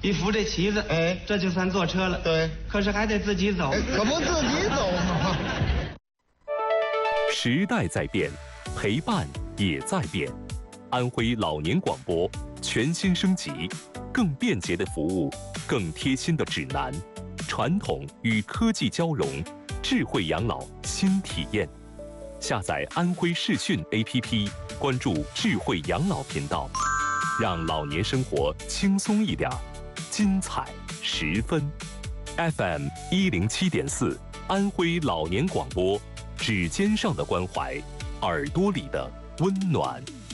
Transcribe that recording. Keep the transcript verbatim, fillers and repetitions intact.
一扶着旗子， 哎， 这就算坐车了。 对， 可是还得自己走， 哎，可不自己走吗？ 时代在变，陪伴也在变。安徽老年广播全新升级，更便捷的服务，更贴心的指南，传统与科技交融，智慧养老新体验。下载安徽视讯 A P P， 关注智慧养老频道，让老年生活轻松一点，精彩十分。F M 一零七点四，安徽老年广播，指尖上的关怀，耳朵里的温暖。